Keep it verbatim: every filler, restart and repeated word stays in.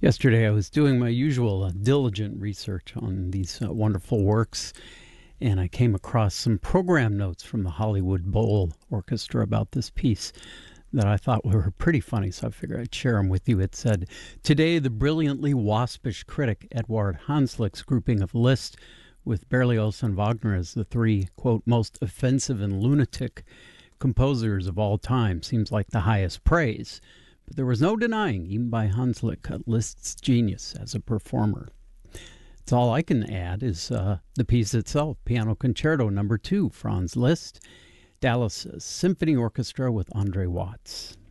Yesterday, I was doing my usual uh, diligent research on these uh, wonderful works, and I came across some program notes from the Hollywood Bowl Orchestra about this piece that I thought were pretty funny, so I figured I'd share them with you. It said, "Today, the brilliantly waspish critic Eduard Hanslick's grouping of Liszt with Berlioz and Wagner as the three, quote, most offensive and lunatic composers of all time seems like the highest praise. But there was no denying, even by Hanslick, Liszt's genius as a performer." It's all I can add is uh, the piece itself, Piano Concerto Number Two, Franz Liszt, Dallas Symphony Orchestra with Andre Watts.